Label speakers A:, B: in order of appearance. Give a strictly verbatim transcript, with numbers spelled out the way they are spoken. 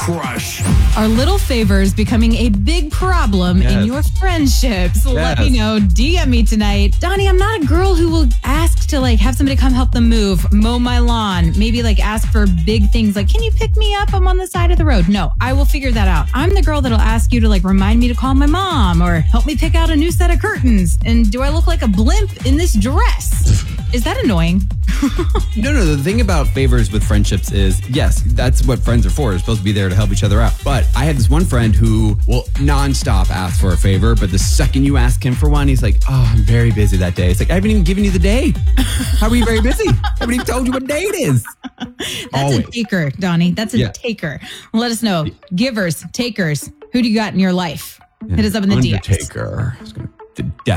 A: crush.
B: Are little favors becoming a big problem
A: Yes.
B: in your friendships? Let me
A: Yes.
B: know. D M me tonight. Donnie, I'm not a girl who will ask to like have somebody come help them move, mow my lawn, maybe like ask for big things like, can you pick me up? I'm on the side of the road. No, I will figure that out. I'm the girl that'll ask you to like remind me to call my mom or help me pick out a new set of curtains. And do I look like a blimp in this dress? Is that annoying?
A: No, no, the thing about favors with friendships is, yes, that's what friends are for. They're supposed to be there to help each other out. But I had this one friend who will nonstop ask for a favor, but the second you ask him for one, he's like, oh, I'm very busy that day. It's like, I haven't even given you the day. How are you very busy? I haven't even told you what day it is.
B: That's
A: Always.
B: a taker, Donnie. That's a
A: Yeah.
B: taker. Let us know. Givers, takers. Who do you got in your life? Hit us up in the D Ms.
A: Undertaker. It's gonna- the death